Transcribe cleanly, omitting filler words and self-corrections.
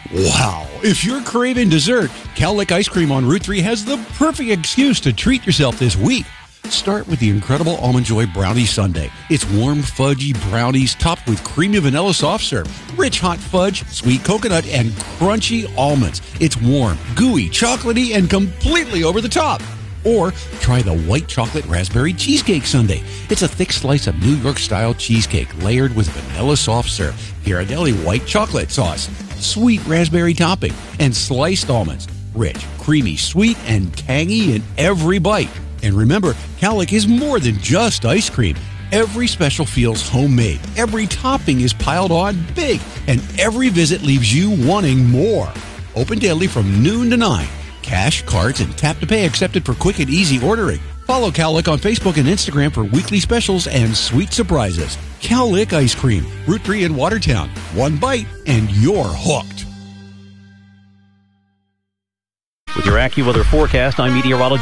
Wow. If you're craving dessert, Cowlick Ice Cream on Route 3 has the perfect excuse to treat yourself this week. Start with the incredible Almond Joy Brownie Sundae. It's warm, fudgy brownies topped with creamy vanilla soft serve, rich hot fudge, sweet coconut, and crunchy almonds. It's warm, gooey, chocolatey, and completely over the top. Or try the white chocolate raspberry cheesecake sundae. It's a thick slice of New York-style cheesecake layered with vanilla soft serve, Ghirardelli white chocolate sauce, sweet raspberry topping, and sliced almonds. Rich, creamy, sweet, and tangy in every bite. And remember, Cowlick is more than just ice cream. Every special feels homemade. Every topping is piled on big. And every visit leaves you wanting more. Open daily from noon to 9. Cash, cards, and tap to pay accepted for quick and easy ordering. Follow Cowlick on Facebook and Instagram for weekly specials and sweet surprises. Cowlick Ice Cream, Route 3 in Watertown. One bite and you're hooked. With your AccuWeather forecast, I'm meteorologist